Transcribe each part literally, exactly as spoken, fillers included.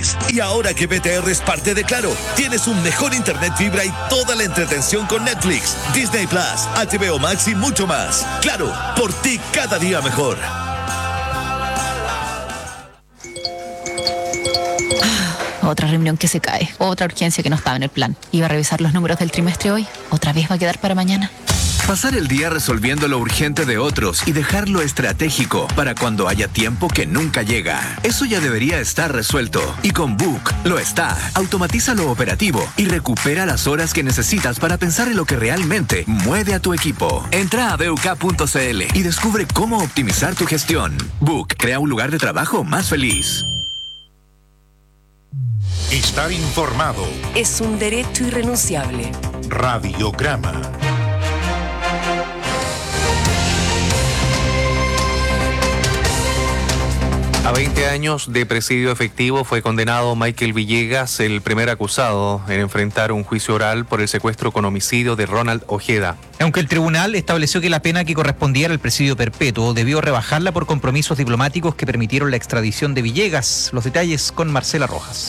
grandes. Y ahora que B T R es parte de Claro, tienes un mejor internet fibra y toda la entretención con Netflix, Disney Plus, H B O Max y mucho más. Claro, por ti cada día mejor. Otra reunión que se cae, otra urgencia que no estaba en el plan. Iba a revisar los números del trimestre hoy, otra vez va a quedar para mañana. Pasar el día resolviendo lo urgente de otros y dejarlo estratégico para cuando haya tiempo que nunca llega. Eso ya debería estar resuelto. Y con Book lo está. Automatiza lo operativo y recupera las horas que necesitas para pensar en lo que realmente mueve a tu equipo. Entra a buk punto c l y descubre cómo optimizar tu gestión. Book crea un lugar de trabajo más feliz. Estar informado es un derecho irrenunciable. Radiograma. A veinte años de presidio efectivo fue condenado Michael Villegas, el primer acusado en enfrentar un juicio oral por el secuestro con homicidio de Ronald Ojeda. Aunque el tribunal estableció que la pena que correspondiera al presidio perpetuo debió rebajarla por compromisos diplomáticos que permitieron la extradición de Villegas. Los detalles con Marcela Rojas.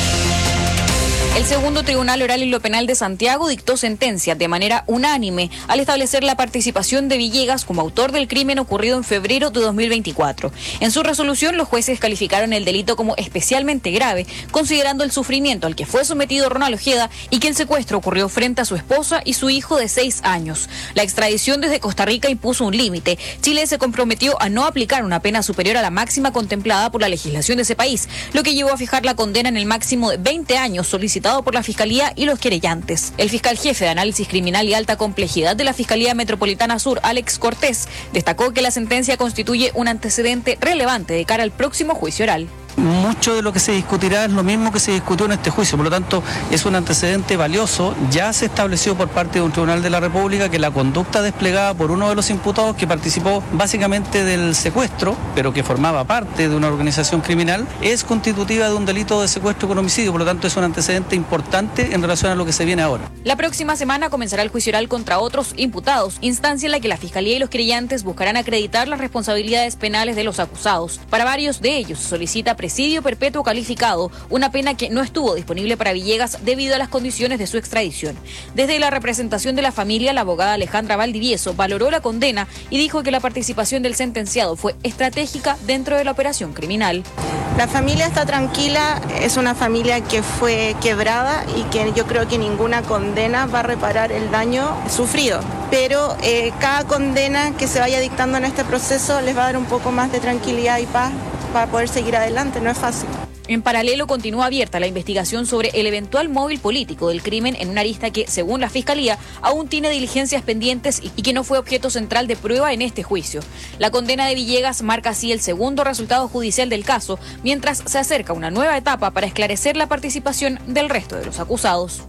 El segundo Tribunal Oral en lo Penal de Santiago dictó sentencia de manera unánime al establecer la participación de Villegas como autor del crimen ocurrido en febrero de dos mil veinticuatro. En su resolución, los jueces calificaron el delito como especialmente grave, considerando el sufrimiento al que fue sometido Ronald Ojeda y que el secuestro ocurrió frente a su esposa y su hijo de seis años. La extradición desde Costa Rica impuso un límite. Chile se comprometió a no aplicar una pena superior a la máxima contemplada por la legislación de ese país, lo que llevó a fijar la condena en el máximo de veinte años solicitado por la Fiscalía y los querellantes. El fiscal jefe de Análisis Criminal y Alta Complejidad de la Fiscalía Metropolitana Sur, Alex Cortés, destacó que la sentencia constituye un antecedente relevante de cara al próximo juicio oral. Mucho de lo que se discutirá es lo mismo que se discutió en este juicio, por lo tanto es un antecedente valioso. Ya se estableció por parte de un tribunal de la República que la conducta desplegada por uno de los imputados que participó básicamente del secuestro, pero que formaba parte de una organización criminal, es constitutiva de un delito de secuestro con homicidio, por lo tanto es un antecedente importante en relación a lo que se viene ahora. La próxima semana comenzará el juicio oral contra otros imputados, instancia en la que la Fiscalía y los querellantes buscarán acreditar las responsabilidades penales de los acusados. Para varios de ellos se solicita presidio perpetuo calificado, una pena que no estuvo disponible para Villegas debido a las condiciones de su extradición. Desde la representación de la familia, la abogada Alejandra Valdivieso valoró la condena y dijo que la participación del sentenciado fue estratégica dentro de la operación criminal. La familia está tranquila, es una familia que fue quebrada y que yo creo que ninguna condena va a reparar el daño sufrido. Pero eh, cada condena que se vaya dictando en este proceso les va a dar un poco más de tranquilidad y paz para poder seguir adelante, no es fácil. En paralelo, continúa abierta la investigación sobre el eventual móvil político del crimen en una arista que, según la Fiscalía, aún tiene diligencias pendientes y que no fue objeto central de prueba en este juicio. La condena de Villegas marca así el segundo resultado judicial del caso, mientras se acerca una nueva etapa para esclarecer la participación del resto de los acusados.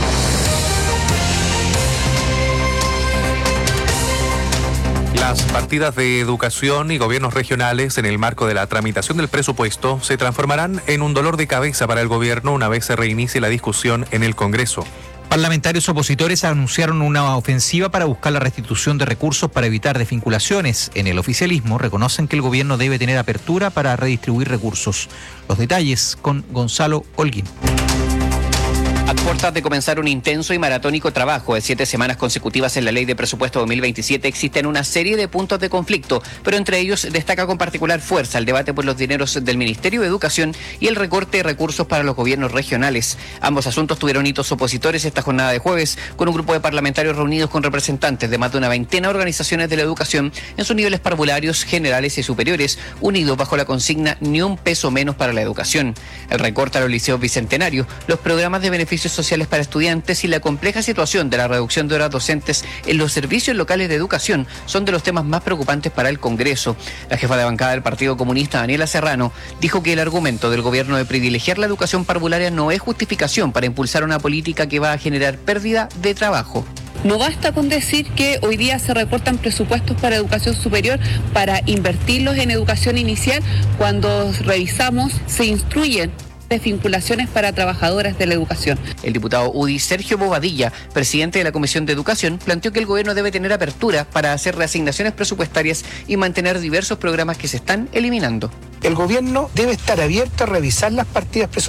Las partidas de educación y gobiernos regionales en el marco de la tramitación del presupuesto se transformarán en un dolor de cabeza para el gobierno una vez se reinicie la discusión en el Congreso. Parlamentarios opositores anunciaron una ofensiva para buscar la restitución de recursos para evitar desvinculaciones. En el oficialismo reconocen que el gobierno debe tener apertura para redistribuir recursos. Los detalles con Gonzalo Holguín. A puertas de comenzar un intenso y maratónico trabajo de siete semanas consecutivas en la Ley de Presupuesto dos mil veintisiete, existen una serie de puntos de conflicto, pero entre ellos destaca con particular fuerza el debate por los dineros del Ministerio de Educación y el recorte de recursos para los gobiernos regionales. Ambos asuntos tuvieron hitos opositores esta jornada de jueves, con un grupo de parlamentarios reunidos con representantes de más de una veintena de organizaciones de la educación en sus niveles parvularios, generales y superiores, unidos bajo la consigna ni un peso menos para la educación. El recorte a los liceos bicentenarios, los programas de beneficios sociales para estudiantes y la compleja situación de la reducción de horas docentes en los servicios locales de educación son de los temas más preocupantes para el Congreso. La jefa de bancada del Partido Comunista, Daniela Serrano, dijo que el argumento del gobierno de privilegiar la educación parvularia no es justificación para impulsar una política que va a generar pérdida de trabajo. No basta con decir que hoy día se recortan presupuestos para educación superior para invertirlos en educación inicial cuando revisamos, se instruyen desvinculaciones para trabajadoras de la educación. El diputado U D I Sergio Bobadilla, presidente de la Comisión de Educación, planteó que el gobierno debe tener apertura para hacer reasignaciones presupuestarias y mantener diversos programas que se están eliminando. El gobierno debe estar abierto a revisar las partidas presupuestarias